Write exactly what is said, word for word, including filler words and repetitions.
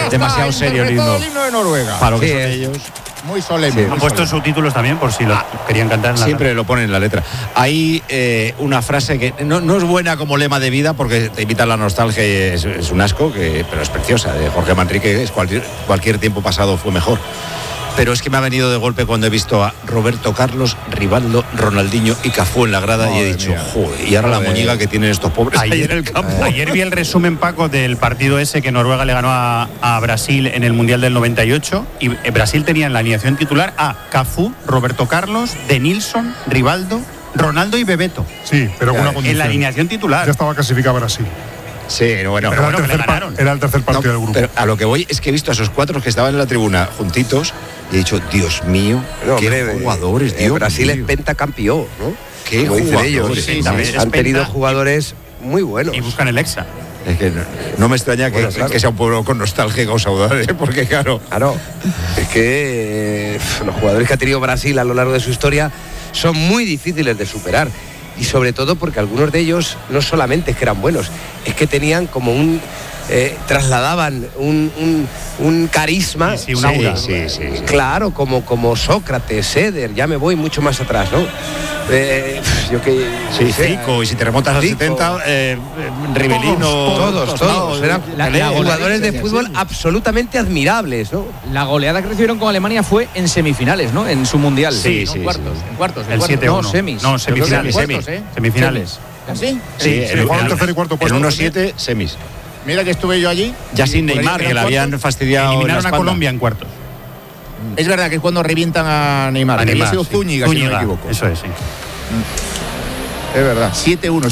demasiado serio el himno. El himno de Noruega. Para lo que Sí, son es. ellos. Muy solemne. Han puesto subtítulos también por si lo querían cantar en la Siempre lo ponen en la letra. Hay eh, una frase que no, no es buena como lema de vida porque te invita a la nostalgia y es, es un asco, que, pero es preciosa. De Jorge Manrique, es cualquier, cualquier tiempo pasado fue mejor. Pero es que me ha venido de golpe cuando he visto a Roberto Carlos, Rivaldo, Ronaldinho y Cafú en la grada. Madre y he dicho, mía. Joder, y ahora joder. La moñiga que tienen estos pobres ayer, ahí en el campo. Ayer vi el resumen, Paco, del partido ese que Noruega le ganó a, a Brasil en el Mundial del noventa y ocho. Y Brasil tenía en la alineación titular a Cafú, Roberto Carlos, Denilson, Rivaldo, Ronaldo y Bebeto. Sí, pero con una condición. En la alineación titular. Ya estaba clasificado Brasil. Sí, bueno, pero bueno, era, el tercer, era el tercer partido no, del grupo. Pero a lo que voy es que he visto a esos cuatro que estaban en la tribuna juntitos y he dicho, Dios mío, no, qué hombre, jugadores, eh, Dios Brasil mío. es pentacampeón, ¿no? Qué Como dicen jugadores. ellos. Sí, sí, sí, han tenido jugadores muy buenos. Y buscan el Hexa. Es que no, no me extraña que, bueno, claro. que sea un pueblo con nostalgia o saudade, porque claro. Claro, es que eh, los jugadores que ha tenido Brasil a lo largo de su historia son muy difíciles de superar. Y sobre todo porque algunos de ellos no solamente es que eran buenos, es que tenían como un... Eh, trasladaban un, un, un carisma. Sí, sí, un aura. Sí, sí, sí. Claro, como, como Sócrates, Eder, ya me voy mucho más atrás, ¿no? Eh, yo que... Sí, Zico, y si te remontas a los setenta, eh, Rivelino... Todos, todos, todos. Eran la, la jugadores de fútbol sí. absolutamente admirables, ¿no? La goleada que recibieron con Alemania fue en semifinales, ¿no? En su mundial. Sí, ¿no? sí, en cuartos, sí, sí. en cuartos. En el cuartos. siete uno. No, semis. No, semifinales. En cuartos, ¿eh? Semifinales. ¿Así? Sí, sí, en el tercer y cuarto puesto. En uno siete, semis. Mira que estuve yo allí. Ya sin Neymar, que le habían fastidiado. Eliminaron la a Colombia en cuartos. Es verdad que es cuando revientan a Neymar. A Neymar, había sido sí. Zúñiga, Zúñiga, si no me equivoco. Eso es, sí. Es verdad. siete uno.